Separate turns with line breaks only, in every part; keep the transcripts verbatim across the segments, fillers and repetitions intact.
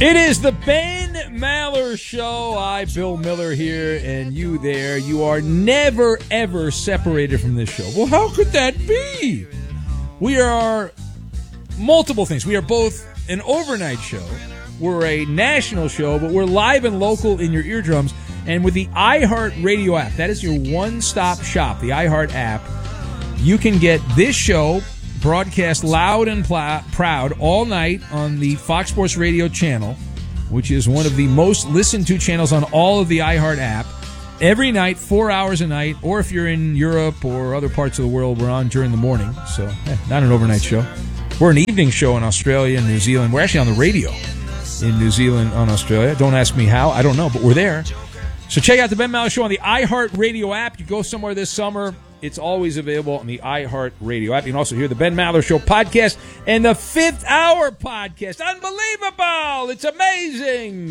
It is the Ben Maller Show. I, Bill Miller here, and you there. You are never, ever separated from this show. Well, how could that be? We are multiple things. We are both an overnight show. We're a national show, but we're live and local in your eardrums. And with the iHeart Radio app, that is your one-stop shop, the iHeart app, you can get this show broadcast loud and pl- proud all night on the Fox Sports Radio channel, which is one of the most listened to channels on all of the iHeart app. Every night, four hours a night, or if you're in Europe or other parts of the world, we're on during the morning. So, eh, not an overnight show. We're an evening show in Australia and New Zealand. We're actually on the radio in New Zealand and Australia. Don't ask me how. I don't know, but we're there. So check out the Ben Maller Show on the iHeart Radio app. You go somewhere this summer, it's always available on the iHeart Radio app. You can also hear the Ben Maller Show podcast and the Fifth Hour podcast. Unbelievable! It's amazing!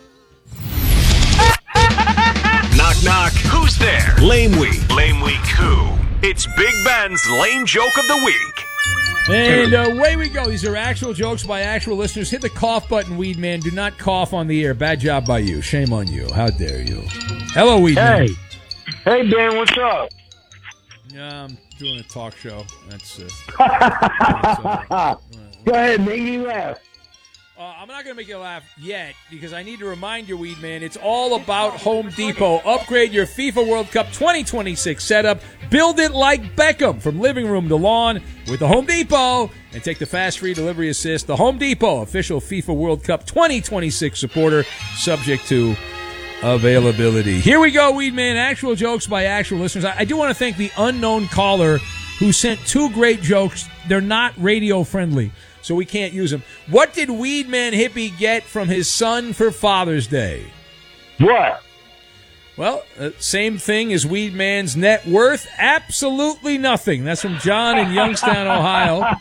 Knock, knock. Who's there? Lame Week. Lame Week who? It's Big Ben's Lame Joke of the Week.
And away we go. These are actual jokes by actual listeners. Hit the cough button, Weed Man. Do not cough on the air. Bad job by you. Shame on you. How dare you? Hello, Weed Man.
Hey. Hey, Ben. What's up?
Yeah, I'm doing a talk show. That's, uh,
that's uh, Go ahead. Make me laugh.
Uh, I'm not going to make you laugh yet because I need to remind you, Weed Man, it's all about Home Depot. Upgrade your FIFA World Cup twenty twenty-six setup. Build it like Beckham from living room to lawn with the Home Depot. And take the fast free delivery assist. The Home Depot, official FIFA World Cup twenty twenty-six supporter, subject to availability. Here we go, Weed Man. Actual jokes by actual listeners. I, I do want to thank the unknown caller who sent two great jokes. They're not radio friendly, so we can't use them. What did Weed Man Hippie get from his son for Father's Day?
What?
Well, uh, same thing as Weed Man's net worth. Absolutely nothing. That's from John in Youngstown, Ohio.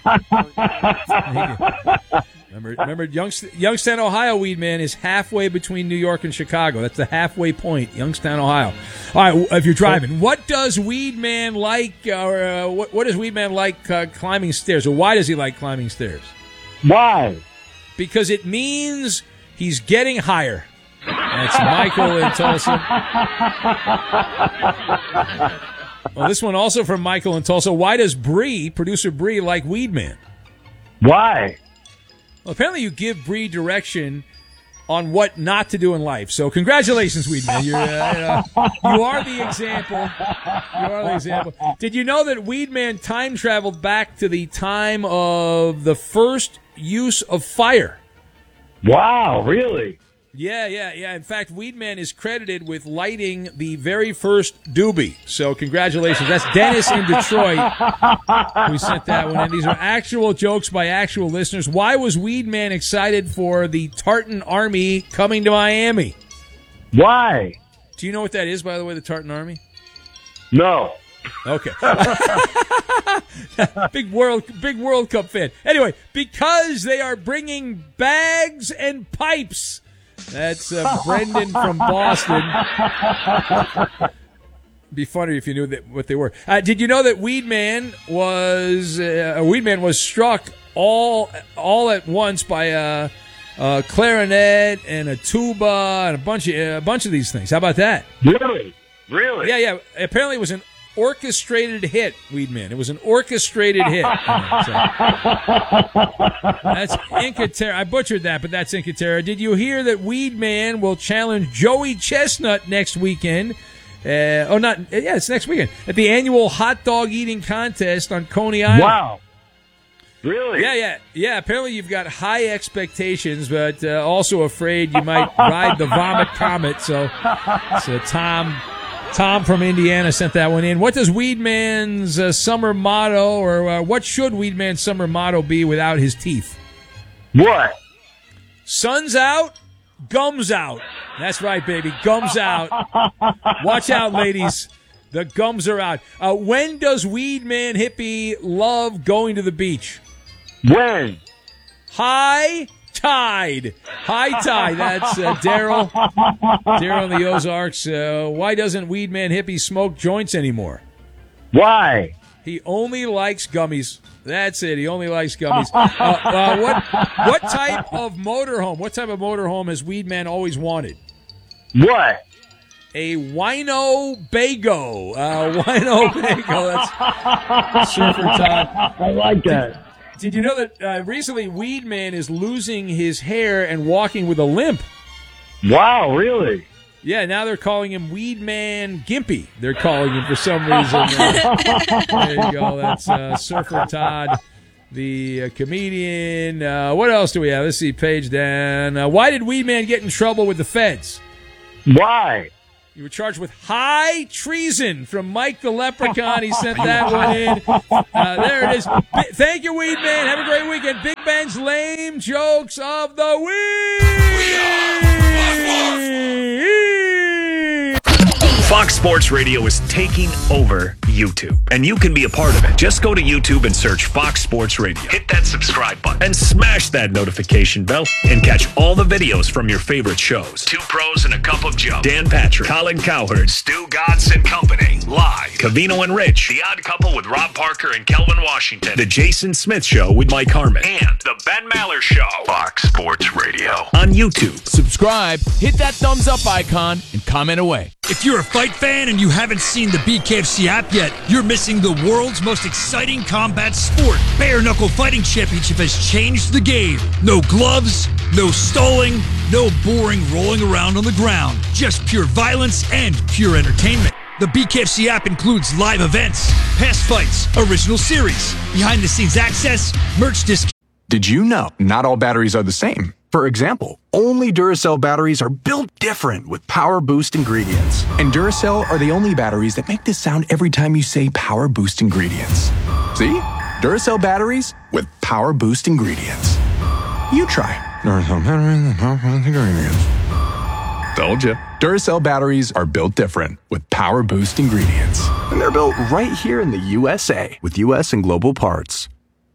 Remember, remember Youngst- Youngstown, Ohio, Weed Man, is halfway between New York and Chicago. That's the halfway point, Youngstown, Ohio. All right, if you're driving, what does Weed Man like, or uh, what, what does Weed Man like uh, climbing stairs, or why does he like climbing stairs?
Why?
Because it means he's getting higher. That's Michael in Tulsa. Well, this one also from Michael in Tulsa. Why does Bree, producer Bree, like Weed Man?
Why?
Well, apparently you give Bree direction on what not to do in life. So congratulations, Weed Man. You're, uh, uh, you are the example. You are the example. Did you know that Weed Man time traveled back to the time of the first use of fire?
Wow, really?
Yeah, yeah, yeah. In fact, Weed Man is credited with lighting the very first doobie. So congratulations. That's Dennis in Detroit who sent that one in. These are actual jokes by actual listeners. Why was Weed Man excited for the Tartan Army coming to Miami?
Why?
Do you know what that is, by the way, the Tartan Army?
No.
Okay. big world big World Cup fan. Anyway, because they are bringing bags and pipes. That's uh, Brendan from Boston. Be funny if you knew that what they were. Uh, did you know that Weed Man was uh, Weed Man was struck all all at once by a, a clarinet and a tuba and a bunch of a bunch of these things? How about that?
Really? Really?
Yeah, yeah. Apparently, it was an orchestrated hit, Weed Man. It was an orchestrated hit. So, that's Inca Terra. I butchered that, but that's Inca Terra. Did you hear that Weed Man will challenge Joey Chestnut next weekend? Uh, oh, not yeah, it's next weekend at the annual hot dog eating contest on Coney Island.
Wow. Really?
Yeah, yeah, yeah. Apparently, you've got high expectations, but uh, also afraid you might ride the vomit comet. So, so Tom. Tom from Indiana sent that one in. What does Weed Man's uh, summer motto, or uh, what should Weed Man's summer motto be without his teeth?
What?
Sun's out, gums out. That's right, baby. Gums out. Watch out, ladies. The gums are out. Uh, when does Weed Man Hippie love going to the beach?
When?
High tide. High tide. That's uh, Daryl. Daryl in the Ozarks. Uh, why doesn't Weed Man Hippie smoke joints anymore?
Why?
He only likes gummies. That's it. He only likes gummies. Uh, uh, what what type of motorhome? What type of motorhome has Weedman always wanted?
What?
A Wino-Bago. Uh, Wino-Bago. That's Surfer Todd.
I like that.
Did you know that uh, recently Weedman is losing his hair and walking with a limp?
Wow, really?
Yeah, now they're calling him Weedman Gimpy. They're calling him for some reason. Uh, there you go. That's uh, Surfer Todd, the uh, comedian. Uh, what else do we have? Let's see, page down. Uh, why did Weedman get in trouble with the feds?
Why?
You were charged with high treason from Mike the Leprechaun. He sent that one in. Uh, there it is. B- Thank you, Weedman. Have a great weekend. Big Ben's lame jokes of the week.
Fox Sports Radio is taking over YouTube, and you can be a part of it. Just go to YouTube and search Fox Sports Radio. Hit that subscribe button and smash that notification bell and catch all the videos from your favorite shows. Two Pros and a Cup of Joe. Dan Patrick, Colin Cowherd, Stu Godson and Company. Live. Cavino and Rich. The Odd Couple with Rob Parker and Kelvin Washington. The Jason Smith Show with Mike Harmon. And The Ben Maller Show. Fox Sports Radio. On YouTube.
Subscribe, hit that thumbs up icon, and comment away.
If you're a fight fan and you haven't seen the B K F C app yet, you're missing the world's most exciting combat sport. Bare Knuckle Fighting Championship has changed the game. No gloves, no stalling, no boring rolling around on the ground. Just pure violence and pure entertainment. The B K F C app includes live events, past fights, original series, behind-the-scenes access, merch discounts.
Did you know not all batteries are the same? For example, only Duracell batteries are built different with Power Boost ingredients. And Duracell are the only batteries that make this sound every time you say Power Boost ingredients. See? Duracell batteries with Power Boost ingredients. You try. Duracell batteries with Power Boost ingredients. Told you. Duracell batteries are built different with Power Boost ingredients. And they're built right here in the U S A with U S and global parts.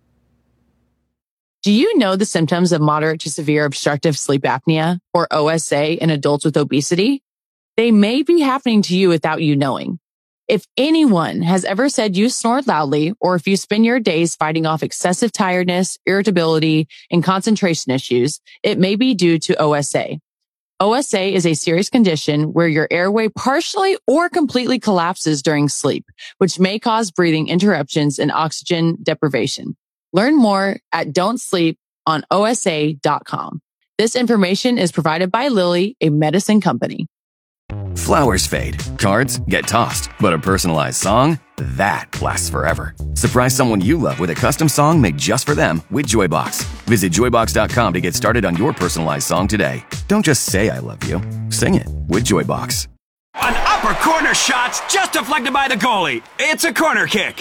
Do you know the symptoms of moderate to severe obstructive sleep apnea, or O S A, in adults with obesity? They may be happening to you without you knowing. If anyone has ever said you snore loudly, or if you spend your days fighting off excessive tiredness, irritability, and concentration issues, it may be due to O S A. O S A is a serious condition where your airway partially or completely collapses during sleep, which may cause breathing interruptions and oxygen deprivation. Learn more at don't sleep on O S A dot com. This information is provided by Lilly, a medicine company.
Flowers fade, cards get tossed, but a personalized song, that lasts forever. Surprise someone you love with a custom song made just for them with Joybox. Visit joybox dot com to get started on your personalized song today. Don't just say I love you, sing it with Joybox.
An upper corner shot's just deflected by the goalie. It's a corner kick.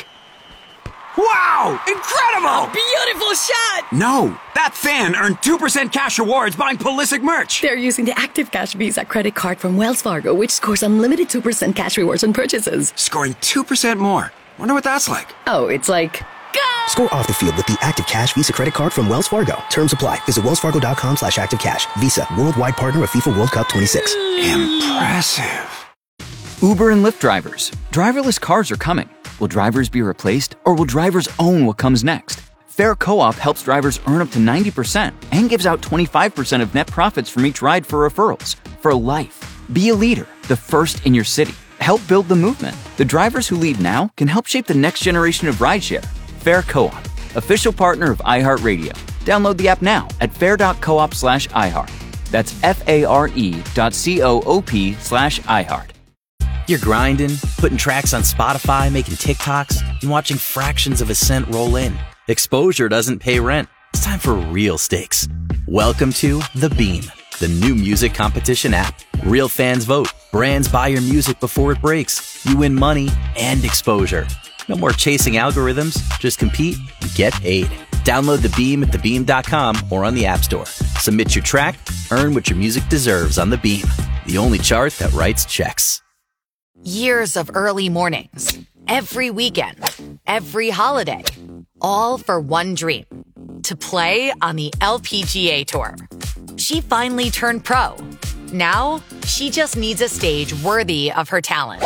Wow! Incredible!
Beautiful shot!
No, that fan earned two percent cash rewards buying Pulisic merch.
They're using the Active Cash Visa credit card from Wells Fargo, which scores unlimited two percent cash rewards on purchases.
Scoring two percent more. Wonder what that's like.
Oh, it's like... Go!
Score off the field with the Active Cash Visa credit card from Wells Fargo. Terms apply. Visit wells fargo dot com slash active cash. Visa, worldwide partner of FIFA World Cup twenty-six.
Impressive.
Uber and Lyft drivers. Driverless cars are coming. Will drivers be replaced, or will drivers own what comes next? Fair Co-op helps drivers earn up to ninety percent and gives out twenty-five percent of net profits from each ride for referrals. For life. Be a leader, the first in your city. Help build the movement. The drivers who lead now can help shape the next generation of rideshare. Fair Co-op, official partner of iHeartRadio. Download the app now at fair dot coop slash iHeart. That's F-A-R-E dot C-O-O-P slash iHeart.
You're grinding, putting tracks on Spotify, making TikToks, and watching fractions of a cent roll in. Exposure doesn't pay rent. It's time for real stakes. Welcome to The Beam, the new music competition app. Real fans vote. Brands buy your music before it breaks. You win money and exposure. No more chasing algorithms. Just compete and get paid. Download The Beam at the beam dot com or on the App Store. Submit your track, earn what your music deserves on The Beam, the only chart that writes checks.
Years of early mornings, every weekend, every holiday, all for one dream, to play on the L P G A Tour. She finally turned pro. Now, she just needs a stage worthy of her talent.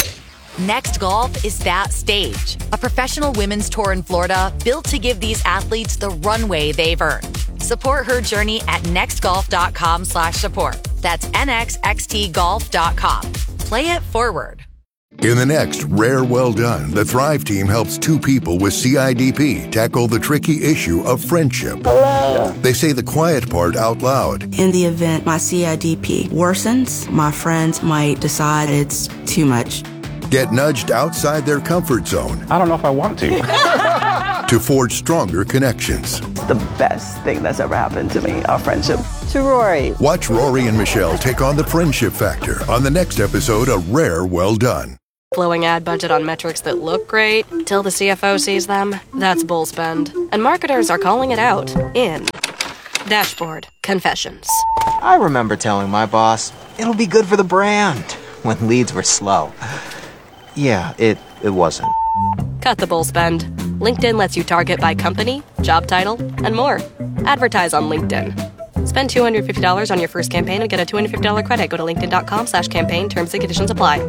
Next Golf is that stage. A professional women's tour in Florida built to give these athletes the runway they've earned. Support her journey at nextgolf.com slash support. That's nxxt golf dot com. Play it forward.
In the next Rare Well Done, the Thrive team helps two people with C I D P tackle the tricky issue of friendship. Hello. They say the quiet part out loud.
In the event my C I D P worsens, my friends might decide it's too much.
Get nudged outside their comfort zone.
I don't know if I want to.
To forge stronger connections.
The best thing that's ever happened to me, our friendship. To Rory.
Watch Rory and Michelle take on the friendship factor on the next episode of Rare Well Done.
Blowing ad budget on metrics that look great till the C F O sees them, that's bull spend. And marketers are calling it out in Dashboard Confessions.
I remember telling my boss, it'll be good for the brand, when leads were slow. Yeah, it, it wasn't.
Cut the bull spend. LinkedIn lets you target by company, job title, and more. Advertise on LinkedIn. Spend two hundred fifty dollars on your first campaign and get a two hundred fifty dollars credit. Go to linkedin.com slash campaign. Terms and conditions apply.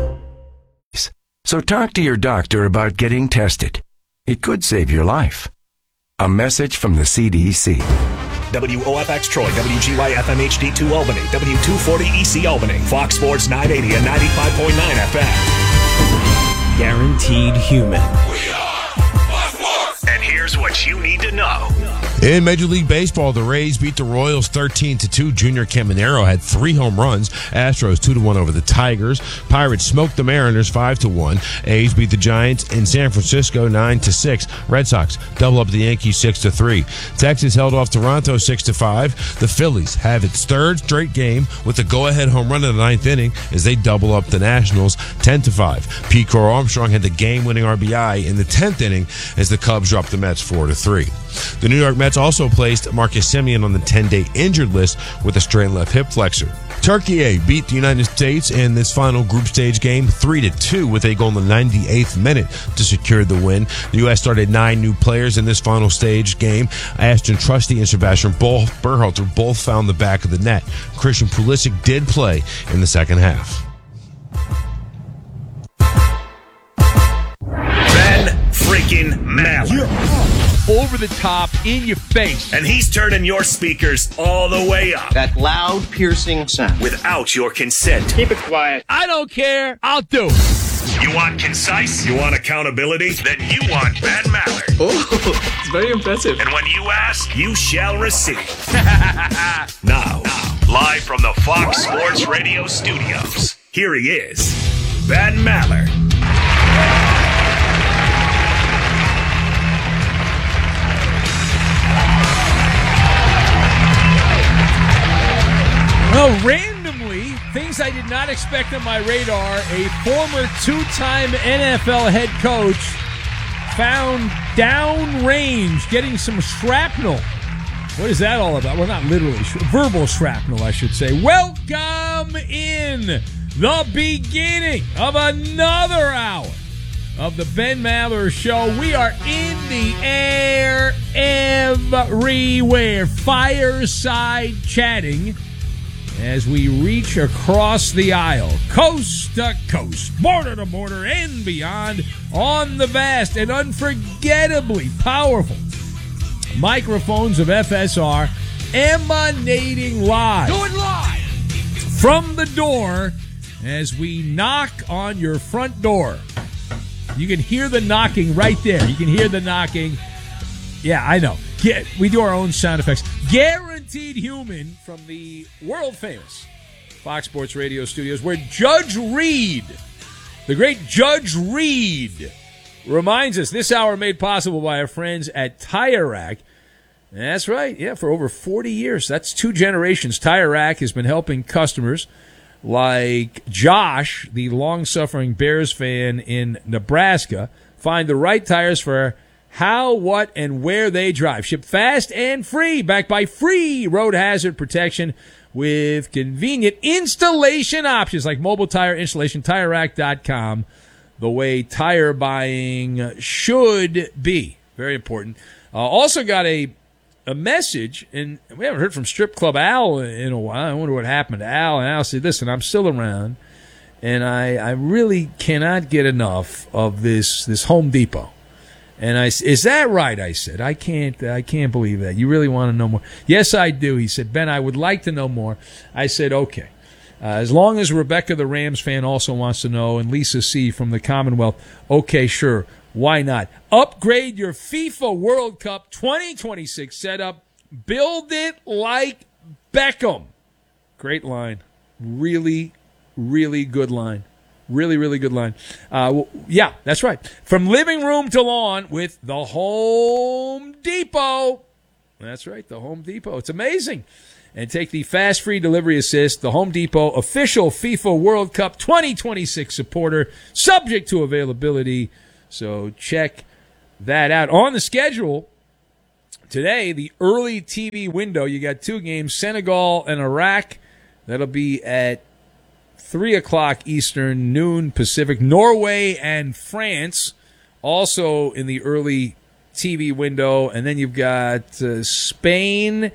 So talk to your doctor about getting tested. It could save your life. A message from the C D C.
W O F X Troy, W G Y F M H D two Albany, W two forty E C Albany, Fox Sports nine eighty and ninety-five point nine F M.
Guaranteed human.
And here's what you need to know.
In Major League Baseball, the Rays beat the Royals thirteen to two. Junior Caminero had three home runs. Astros two to one over the Tigers. Pirates smoked the Mariners five to one. A's beat the Giants in San Francisco nine to six. Red Sox double up the Yankees six to three. Texas held off Toronto six to five. The Phillies have its third straight game with a go-ahead home run in the ninth inning as they double up the Nationals ten to five. Pete Crow Armstrong had the game-winning R B I in the tenth inning as the Cubs dropped the Mets four to three. The New York Mets also placed Marcus Semien on the ten-day injured list with a straight left hip flexor. Turkey A beat the United States in this final group stage game three to two with a goal in the ninety-eighth minute to secure the win. The U S started nine new players in this final stage game. Ashton Trusty and Sebastian Berhalter both found the back of the net. Christian Pulisic did play in the second half.
Ben freaking Maller.
Over the top, in your face.
And he's turning your speakers all the way up.
That loud, piercing sound.
Without your consent.
Keep it quiet.
I don't care. I'll do it.
You want concise? You want accountability? Then you want Ben Maller.
Oh, it's very impressive.
And when you ask, you shall receive. now, now, live from the Fox Sports Radio studios, here he is, Ben Maller.
Well, randomly, things I did not expect on my radar, a former two-time N F L head coach found downrange getting some shrapnel. What is that all about? Well, not literally. Verbal shrapnel, I should say. Welcome in the beginning of another hour of the Ben Maller Show. We are in the air everywhere. Fireside chatting as we reach across the aisle, coast to coast, border to border, and beyond, on the vast and unforgettably powerful microphones of F S R, emanating live.
Do it live!
From the door as we knock on your front door. You can hear the knocking right there. You can hear the knocking. Yeah, I know. Get, we do our own sound effects. Guaranteed Human from the world-famous Fox Sports Radio studios, where Judge Reed, the great Judge Reed, reminds us this hour made possible by our friends at Tire Rack. That's right. Yeah, for over forty years. That's two generations. Tire Rack has been helping customers like Josh, the long-suffering Bears fan in Nebraska, find the right tires for how, what, and where they drive. Shipped fast and free, backed by free road hazard protection with convenient installation options like mobile tire installation, tire rack dot com, the way tire buying should be. Very important. Uh, also got a a message, and we haven't heard from Strip Club Al in a while. I wonder what happened to Al. And Al said, listen, I'm still around, and I, I really cannot get enough of this this Home Depot. And I, is that right? I said, I can't, I can't believe that. You really want to know more? Yes, I do. He said, Ben, I would like to know more. I said, okay. Uh, as long as Rebecca, the Rams fan, also wants to know, and Lisa C. from the Commonwealth, okay, sure. Why not? Upgrade your FIFA World Cup twenty twenty-six setup. Build it like Beckham. Great line. Really, really good line. Really, really good line. Uh, well, yeah, that's right. From living room to lawn with the Home Depot. That's right, the Home Depot. It's amazing. And take the fast free delivery assist, the Home Depot official FIFA World Cup twenty twenty-six supporter, subject to availability. So check that out. On the schedule today, the early T V window, you got two games, Senegal and Iraq. That'll be at three o'clock Eastern, noon Pacific. Norway and France also in the early T V window. And then you've got uh, Spain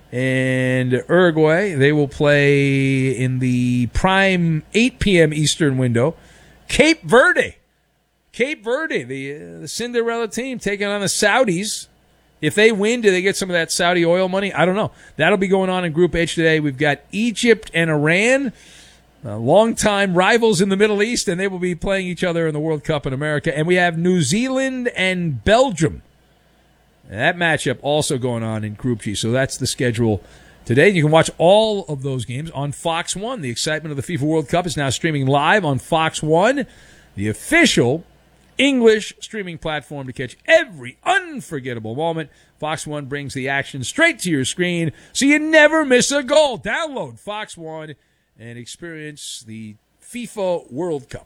and Uruguay. They will play in the prime eight p.m. Eastern window. Cape Verde. Cape Verde, the, uh, the Cinderella team, taking on the Saudis. If they win, do they get some of that Saudi oil money? I don't know. That'll be going on in Group H today. We've got Egypt and Iran, uh, longtime rivals in the Middle East, and they will be playing each other in the World Cup in America. And we have New Zealand and Belgium. And that matchup also going on in Group G. So that's the schedule today. You can watch all of those games on Fox one. The excitement of the FIFA World Cup is now streaming live on Fox one, the official English streaming platform to catch every unforgettable moment. Fox one brings the action straight to your screen so you never miss a goal. Download Fox one and experience the FIFA World Cup.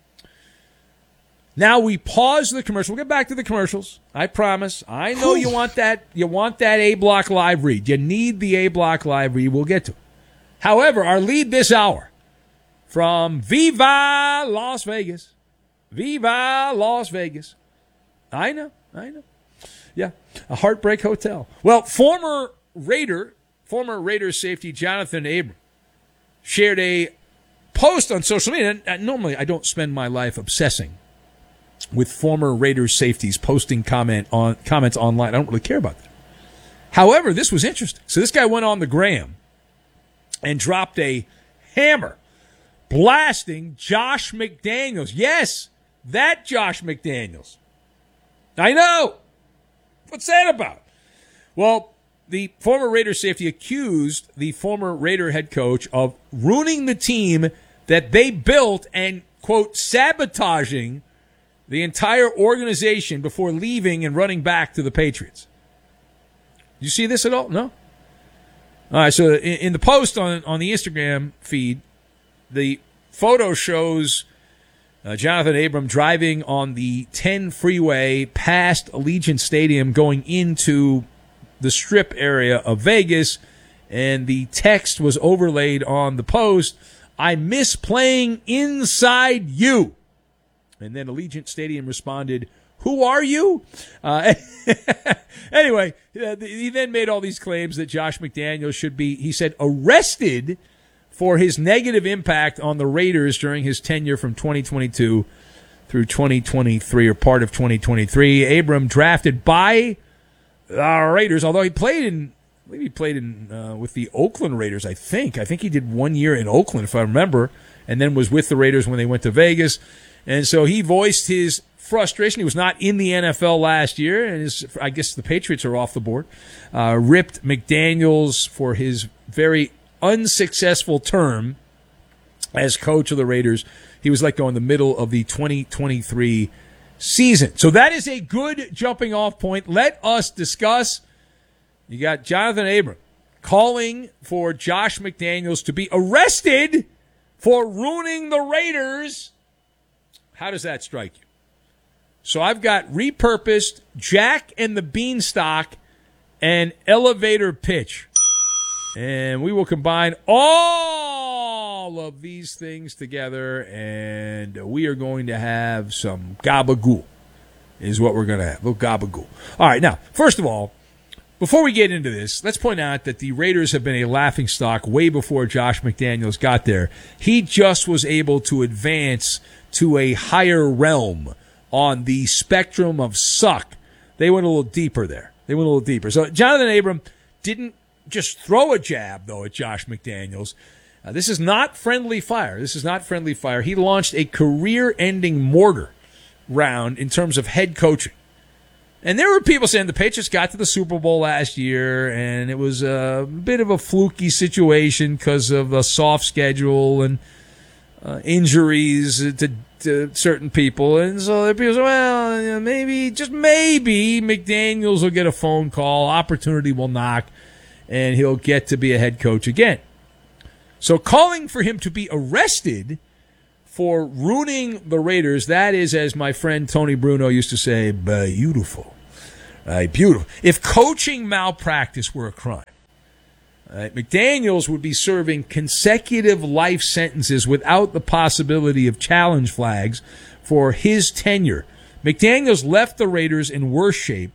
Now we pause the commercial. We'll get back to the commercials. I promise. I know you want that. You want that A Block live read. You need the A Block live read. We'll get to it. However, our lead this hour from Viva Las Vegas. Viva Las Vegas. I know. I know. Yeah. A Heartbreak Hotel. Well, former Raider, former Raiders safety Jonathan Abram shared a post on social media. And normally, I don't spend my life obsessing with former Raiders safeties posting comment on comments online. I don't really care about that. However, this was interesting. So this guy went on the gram and dropped a hammer blasting Josh McDaniels. Yes, that Josh McDaniels. I know. What's that about? Well, the former Raider safety accused the former Raider head coach of ruining the team that they built and, quote, sabotaging the entire organization before leaving and running back to the Patriots. You see this at all? No? All right, so in, in the post on, on the Instagram feed, the photo shows uh, Jonathan Abram driving on the ten freeway past Allegiant Stadium going into the Strip area of Vegas, and the text was overlaid on the post, "I miss playing inside you." And then Allegiant Stadium responded, "Who are you?" Uh, anyway, he then made all these claims that Josh McDaniels should be, he said, arrested for his negative impact on the Raiders during his tenure from twenty twenty-two through twenty twenty-three, or part of twenty twenty-three. Abram drafted by the Raiders, although he played in, I believe he played in uh, with the Oakland Raiders, I think. I think he did one year in Oakland, if I remember, and then was with the Raiders when they went to Vegas. And so he voiced his frustration. He was not in the N F L last year, and his, I guess the Patriots are off the board. Uh, ripped McDaniels for his very unsuccessful term as coach of the Raiders. He was let go in the middle of the twenty twenty-three season. So that is a good jumping off point. Let us discuss. You got Jonathan Abram calling for Josh McDaniels to be arrested for ruining the Raiders. How does that strike you? So I've got repurposed Jack and the Beanstalk and elevator pitch. And we will combine all of these things together, and we are going to have some gabagool is what we're going to have. A little gabagool. All right, now, first of all, Before we get into this, let's point out that the Raiders have been a laughingstock way before Josh McDaniels got there. He just was able to advance to a higher realm on the spectrum of suck. They went a little deeper there. They went a little deeper. So Jonathan Abram didn't just throw a jab, though, at Josh McDaniels. Uh, this is not friendly fire. This is not friendly fire. He launched a career-ending mortar round in terms of head coaching. And there were people saying the Patriots got to the Super Bowl last year, and it was a bit of a fluky situation because of a soft schedule and uh, injuries to, to certain people. And so there people say, well, you know, maybe, just maybe, McDaniels will get a phone call, opportunity will knock, and he'll get to be a head coach again. So calling for him to be arrested for ruining the Raiders, that is, as my friend Tony Bruno used to say, beautiful. Uh, beautiful. If coaching malpractice were a crime, uh, McDaniels would be serving consecutive life sentences without the possibility of challenge flags for his tenure. McDaniels left the Raiders in worse shape,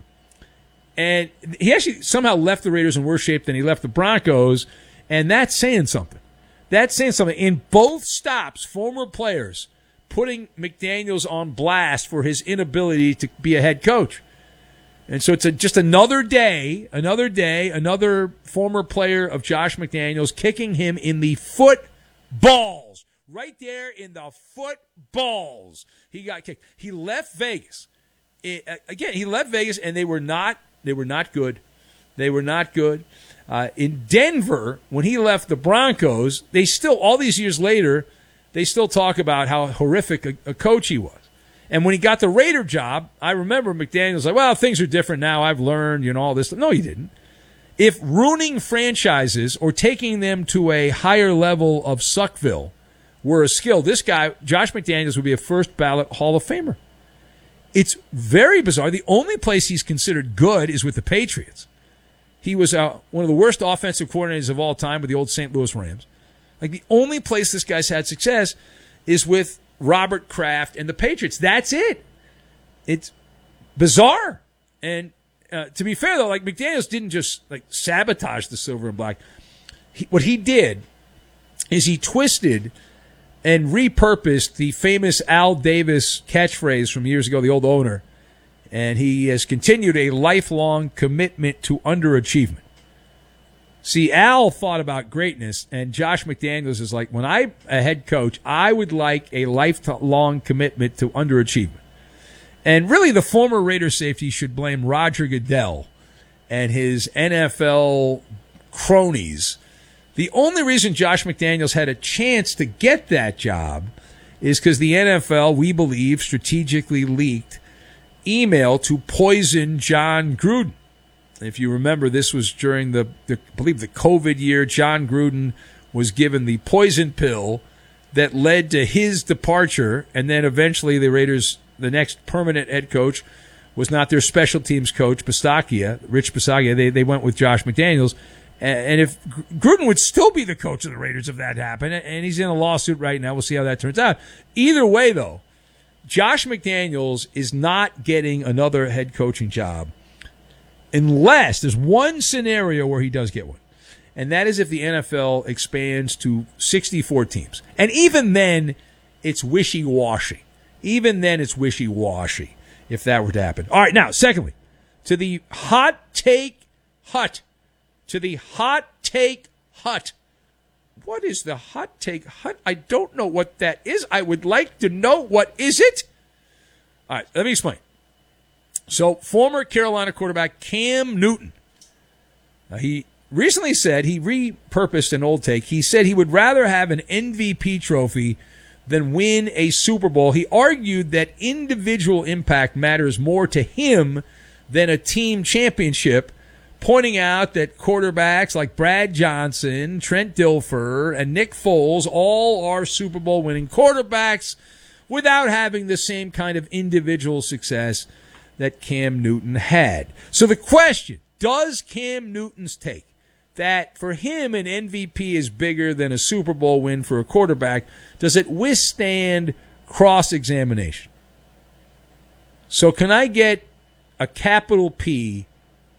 and he actually somehow left the Raiders in worse shape than he left the Broncos, and that's saying something. That's saying something. In both stops, former players putting McDaniels on blast for his inability to be a head coach. And so it's a, just another day, another day, another former player of Josh McDaniels kicking him in the footballs. Right there in the footballs. He got kicked. He left Vegas. It, again, he left Vegas, and they were not, they were not good. They were not good. Uh, in Denver, when he left the Broncos, they still, all these years later, they still talk about how horrific a, a coach he was. And when he got the Raider job, I remember McDaniels like, well, things are different now. I've learned, you know, all this. No, he didn't. If ruining franchises or taking them to a higher level of Suckville were a skill, this guy, Josh McDaniels, would be a first ballot Hall of Famer. It's very bizarre. The only place he's considered good is with the Patriots. He was uh, one of the worst offensive coordinators of all time with the old Saint Louis Rams. Like, the only place this guy's had success is with Robert Kraft and the Patriots. That's it. It's bizarre. And uh, to be fair, though, like, McDaniels didn't just like sabotage the silver and black. He, what he did is he twisted and repurposed the famous Al Davis catchphrase from years ago, the old owner. And he has continued a lifelong commitment to underachievement. See, Al thought about greatness, and Josh McDaniels is like, when I'm a head coach, I would like a lifelong commitment to underachievement. And really, the former Raider safety should blame Roger Goodell and his N F L cronies. The only reason Josh McDaniels had a chance to get that job is because the N F L, we believe, strategically leaked email to poison John Gruden. If you remember, this was during the, the I believe the COVID year. John Gruden was given the poison pill that led to his departure, and then eventually the Raiders, the next permanent head coach, was not their special teams coach, Bisaccia, Rich Bisaccia. They they went with Josh McDaniels, and if Gruden would still be the coach of the Raiders if that happened, and he's in a lawsuit right now. We'll see how that turns out. Either way, though, Josh McDaniels is not getting another head coaching job unless there's one scenario where he does get one, and that is if the N F L expands to sixty-four teams. And even then, it's wishy-washy. Even then, it's wishy-washy if that were to happen. All right, now, secondly, to the hot take hut. To the hot take hut. What is the hot take hut? I don't know what that is. I would like to know what is it. All right, let me explain. So, former Carolina quarterback Cam Newton, uh, he recently said, he repurposed an old take. He said he would rather have an M V P trophy than win a Super Bowl. He argued that individual impact matters more to him than a team championship, pointing out that quarterbacks like Brad Johnson, Trent Dilfer, and Nick Foles all are Super Bowl winning quarterbacks without having the same kind of individual success that Cam Newton had. So the question, does Cam Newton's take that for him an M V P is bigger than a Super Bowl win for a quarterback, does it withstand cross-examination? So can I get a capital P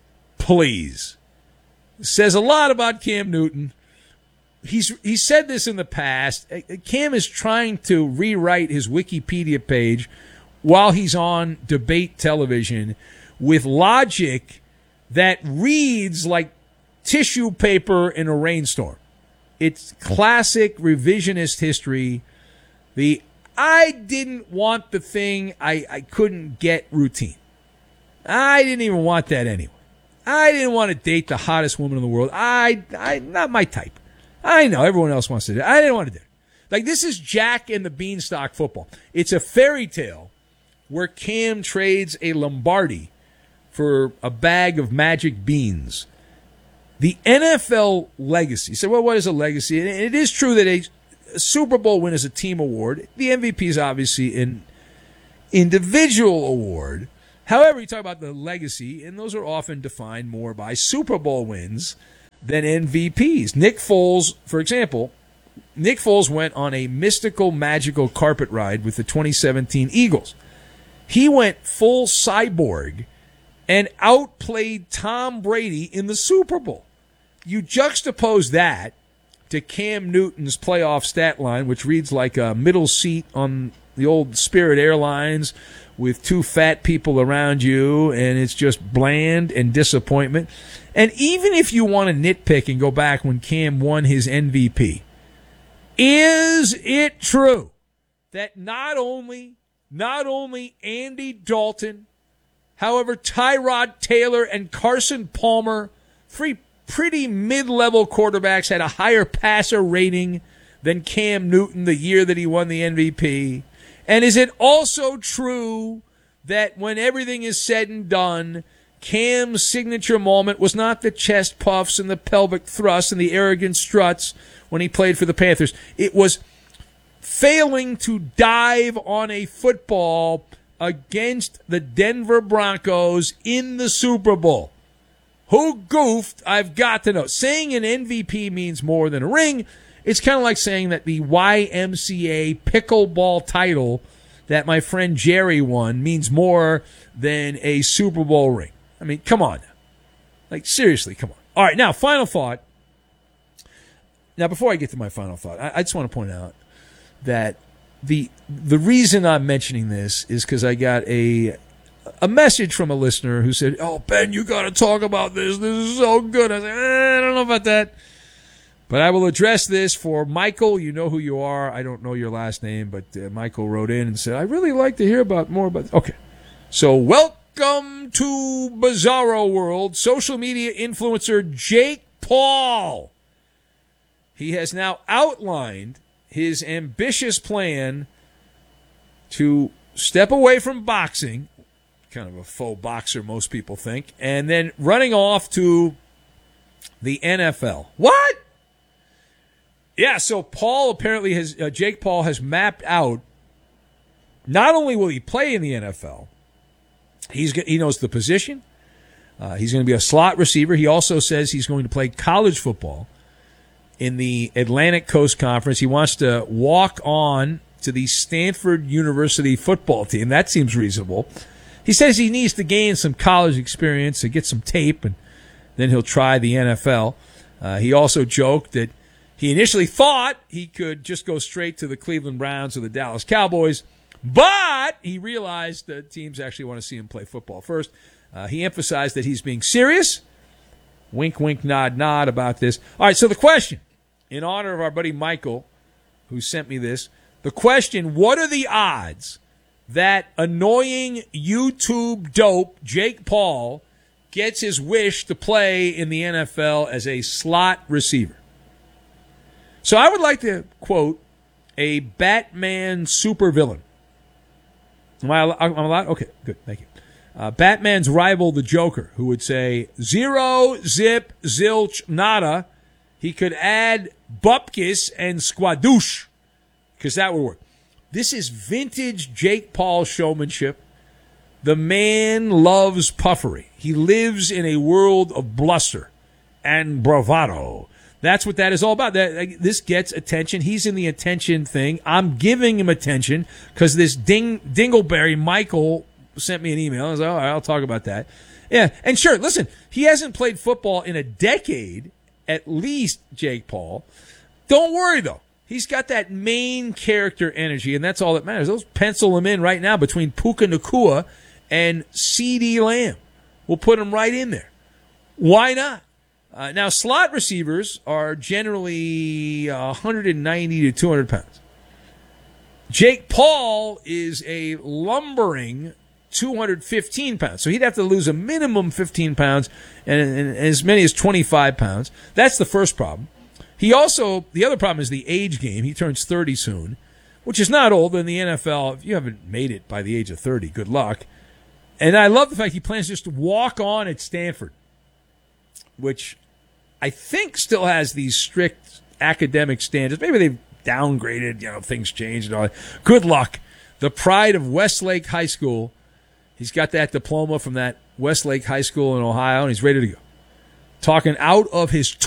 please. Says a lot about Cam Newton. He's he said this in the past. Cam is trying to rewrite his Wikipedia page while he's on debate television with logic that reads like tissue paper in a rainstorm. It's classic revisionist history. The I didn't want the thing I, I couldn't get routine. I didn't even want that anyway. I didn't want to date the hottest woman in the world. I, I not my type. I know everyone else wants to do it. I didn't want to do it. Like, this is Jack and the Beanstalk football. It's a fairy tale where Cam trades a Lombardi for a bag of magic beans. The N F L legacy. So, well, what is a legacy? And it is true that a, a Super Bowl win is a team award. The M V P is obviously an individual award. However, you talk about the legacy, and those are often defined more by Super Bowl wins than M V Ps. Nick Foles, for example, Nick Foles went on a mystical, magical carpet ride with the twenty seventeen Eagles. He went full cyborg and outplayed Tom Brady in the Super Bowl. You juxtapose that to Cam Newton's playoff stat line, which reads like a middle seat on the old Spirit Airlines with two fat people around you, and it's just bland and disappointment. And even if you want to nitpick and go back when Cam won his M V P, is it true that not only, not only Andy Dalton, however, Tyrod Taylor and Carson Palmer, three pretty mid-level quarterbacks, had a higher passer rating than Cam Newton the year that he won the M V P? And is it also true that when everything is said and done, Cam's signature moment was not the chest puffs and the pelvic thrusts and the arrogant struts when he played for the Panthers? It was failing to dive on a football against the Denver Broncos in the Super Bowl. Who goofed? I've got to know. Saying an M V P means more than a ring. It's kind of like saying that the Y M C A pickleball title that my friend Jerry won means more than a Super Bowl ring. I mean, come on. Like, seriously, come on. All right, now, final thought. Now, before I get to my final thought, I, I just want to point out that the the reason I'm mentioning this is because I got a a message from a listener who said, "Oh, Ben, you got to talk about this. This is so good." I said, eh, I don't know about that. But I will address this for Michael. You know who you are. I don't know your last name, but uh, Michael wrote in and said, "I really like to hear about more about." Okay, so welcome to Bizarro World. Social media influencer Jake Paul. He has now outlined his ambitious plan to step away from boxing, kind of a faux boxer, most people think, and then running off to the N F L. What? Yeah, so Paul apparently has, uh, Jake Paul has mapped out, not only will he play in the N F L, he's he knows the position. Uh, he's going to be a slot receiver. He also says he's going to play college football in the Atlantic Coast Conference. He wants to walk on to the Stanford University football team. That seems reasonable. He says he needs to gain some college experience to get some tape, and then he'll try the N F L. Uh, he also joked that he initially thought he could just go straight to the Cleveland Browns or the Dallas Cowboys, but he realized that teams actually want to see him play football first. Uh, he emphasized that he's being serious. Wink, wink, nod, nod about this. All right, so the question, in honor of our buddy Michael, who sent me this, the question, what are the odds that annoying YouTube dope Jake Paul gets his wish to play in the N F L as a slot receiver? So I would like to quote a Batman supervillain. Am I I'm allowed? Okay, good, thank you. Uh, Batman's rival, the Joker, who would say, zero, zip, zilch, nada. He could add bupkis and squadoosh, because that would work. This is vintage Jake Paul showmanship. The man loves puffery. He lives in a world of bluster and bravado. That's what that is all about. That this gets attention. He's in the attention thing. I'm giving him attention because this ding, Dingleberry Michael sent me an email. I was like, all right, I'll talk about that. Yeah, and sure, listen, he hasn't played football in a decade, at least, Jake Paul. Don't worry, though. He's got that main character energy, and that's all that matters. Those pencil him in right now between Puka Nacua and CeeDee Lamb. We'll put him right in there. Why not? Uh, now, slot receivers are generally one ninety to two hundred pounds. Jake Paul is a lumbering two hundred fifteen pounds. So he'd have to lose a minimum fifteen pounds and, and as many as twenty-five pounds. That's the first problem. He also, the other problem is the age game. He turns thirty soon, which is not old in the N F L. If you haven't made it by the age of thirty, good luck. And I love the fact he plans just to walk on at Stanford, which I think still has these strict academic standards. Maybe they've downgraded, you know, things changed and all that. Good luck. The pride of Westlake High School. He's got that diploma from that Westlake High School in Ohio, and he's ready to go. Talking out of his